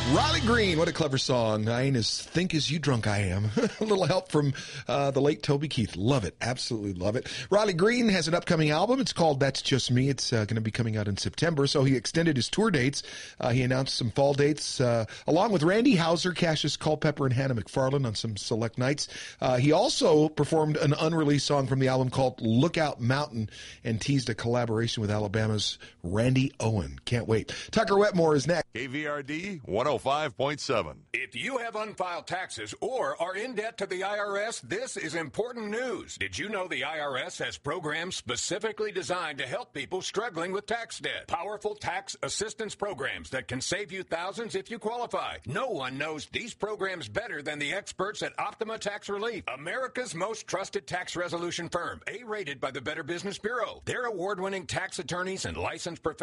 Riley Green, what a clever song. I ain't as think as you drunk I am. A little help from the late Toby Keith. Love it. Absolutely love it. Riley Green has an upcoming album. It's called That's Just Me. It's going to be coming out in September. So he extended his tour dates. He announced some fall dates along with Randy Houser, Cassius Culpepper, and Hannah McFarlane on some select nights. He also performed an unreleased song from the album called Lookout Mountain and teased a collaboration with Alabama's Randy Owen. Can't wait. Tucker Wetmore is next. KVRD 105.7. If you have unfiled taxes or are in debt to the IRS, this is important news. Did you know the IRS has programs specifically designed to help people struggling with tax debt? Powerful tax assistance programs that can save you thousands if you qualify. No one knows these programs better than the experts at Optima Tax Relief, America's most trusted tax resolution firm, A-rated by the Better Business Bureau. Their award-winning tax attorneys and licensed professionals